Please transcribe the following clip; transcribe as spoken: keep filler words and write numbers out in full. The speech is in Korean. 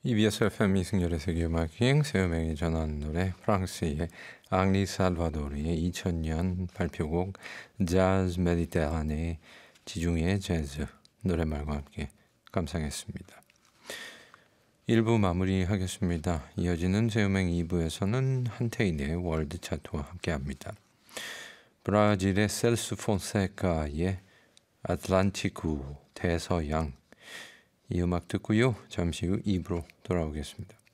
이비에스 에프엠 이승열의 세계음악여행 세우명이 전한 노래 프랑스의 앙리 살바도르의 이천 년 발표곡 자즈 메디테라네 지중해 재즈 노랫말과 함께 감상했습니다. 일 부 마무리하겠습니다. 이어지는 세우명 이 부에서는 한태인의 월드 차트와 함께합니다. 브라질의 셀스 폰세카의 아틀란티쿠 대서양 이 음악 듣고요. 잠시 후 이 부로 돌아오겠습니다.